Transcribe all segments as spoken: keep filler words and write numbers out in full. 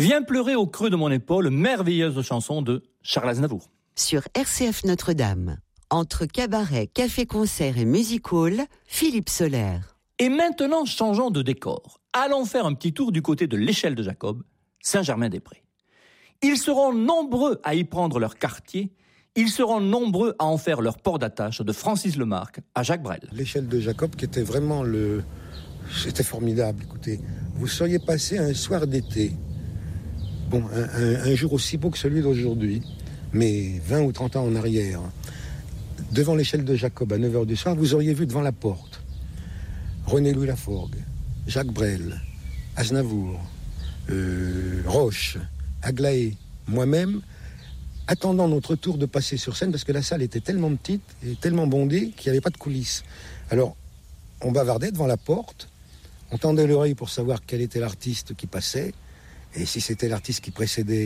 Viens pleurer au creux de mon épaule, merveilleuse chanson de Charles Aznavour. Sur R C F Notre-Dame, entre cabaret, café-concert et music-hall, Philippe Soler. Et maintenant, changeons de décor. Allons faire un petit tour du côté de l'échelle de Jacob, Saint-Germain-des-Prés. Ils seront nombreux à y prendre leur quartier. Ils seront nombreux à en faire leur port d'attache, de Francis Lemarque à Jacques Brel. L'échelle de Jacob qui était vraiment le... C'était formidable, écoutez. Vous seriez passé un soir d'été, bon, un, un, un jour aussi beau que celui d'aujourd'hui, mais vingt ou trente ans en arrière, devant l'échelle de Jacob à neuf heures du soir, vous auriez vu devant la porte René-Louis Laforgue, Jacques Brel, Aznavour, euh, Roche, Aglaé, moi-même, attendant notre tour de passer sur scène parce que la salle était tellement petite et tellement bondée qu'il n'y avait pas de coulisses. Alors, on bavardait devant la porte, on tendait l'oreille pour savoir quel était l'artiste qui passait, et si c'était l'artiste qui précédait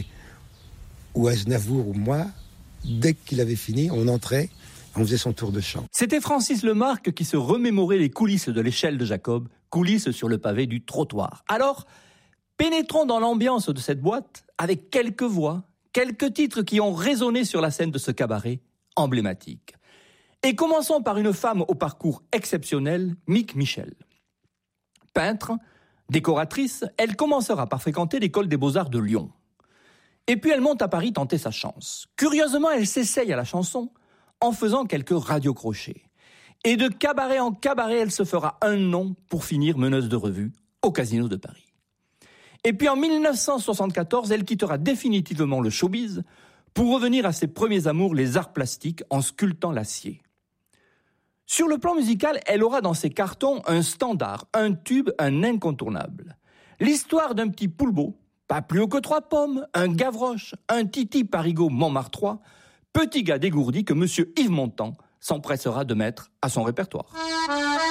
ou Aznavour ou moi, dès qu'il avait fini, on entrait, on faisait son tour de chant. C'était Francis Lemarque qui se remémorait les coulisses de l'échelle de Jacob, coulisses sur le pavé du trottoir. Alors, pénétrons dans l'ambiance de cette boîte avec quelques voix, quelques titres qui ont résonné sur la scène de ce cabaret emblématique. Et commençons par une femme au parcours exceptionnel, Mick Michel. Peintre, décoratrice, elle commencera par fréquenter l'école des beaux-arts de Lyon. Et puis elle monte à Paris tenter sa chance. Curieusement, elle s'essaye à la chanson en faisant quelques radiocrochets. Et de cabaret en cabaret, elle se fera un nom pour finir meneuse de revue au Casino de Paris. Et puis en dix-neuf cent soixante-quatorze, elle quittera définitivement le showbiz pour revenir à ses premiers amours, les arts plastiques, en sculptant l'acier. Sur le plan musical, elle aura dans ses cartons un standard, un tube, un incontournable. L'histoire d'un petit poulbeau, pas plus haut que trois pommes, un Gavroche, un Titi Parigot Montmartrois, petit gars dégourdi que monsieur Yves Montand s'empressera de mettre à son répertoire.